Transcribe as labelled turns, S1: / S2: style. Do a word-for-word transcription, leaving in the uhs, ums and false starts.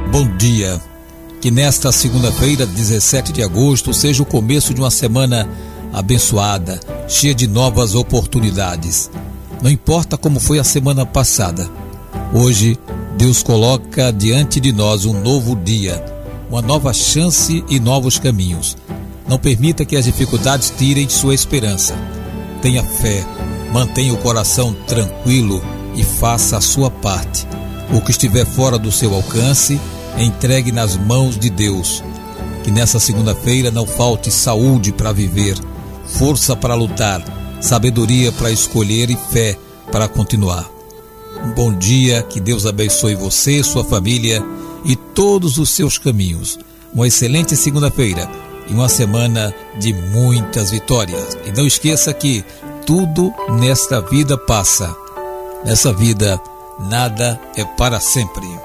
S1: Bom dia, que nesta segunda-feira, dezessete de agosto, seja o começo de uma semana abençoada, cheia de novas oportunidades. Não importa como foi a semana passada, hoje Deus coloca diante de nós um novo dia, uma nova chance e novos caminhos. Não permita que as dificuldades tirem sua esperança. Tenha fé, mantenha o coração tranquilo e faça a sua parte. O que estiver fora do seu alcance, entregue nas mãos de Deus. Que nessa segunda-feira não falte saúde para viver, força para lutar, sabedoria para escolher e fé para continuar. Um bom dia, que Deus abençoe você, sua família e todos os seus caminhos. Uma excelente segunda-feira e uma semana de muitas vitórias. E não esqueça que tudo nesta vida passa. Nessa vida, nada é para sempre.